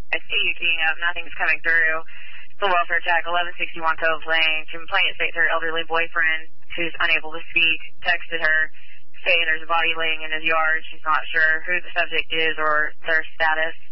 I see you keying up. Nothing's coming through. The welfare check, 1161 Cove Lane. Complainant states her elderly boyfriend, who's unable to speak, texted her saying there's a body laying in his yard. She's not sure who the subject is or their status.